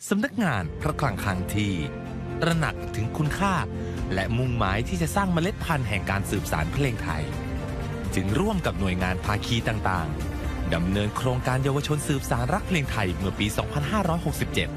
สำนักงานพระคลังคลังที่ตระหนักถึงคุณค่าและมุ่งหมายที่จะสร้างเมล็ดพันธุ์แห่งการสืบสานเพลงไทยจึงร่วมกับหน่วยงานภาคีต่างๆดำเนินโครงการเยาวชนสืบสานรักเพลงไทยเมื่อปี 2567